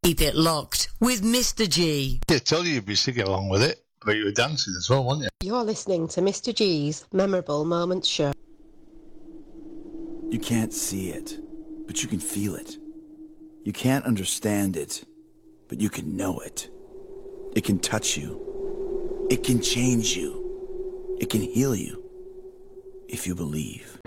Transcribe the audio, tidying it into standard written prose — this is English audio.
Keep it locked with Mr. G. I told you you'd be singing along with it, but you were dancing as well, weren't you? You're listening to Mr. G's Memorable Moments Show. You can't see it, but you can feel it. You can't understand it, but you can know it. It can touch you. It can change you. It can heal you, if you believe.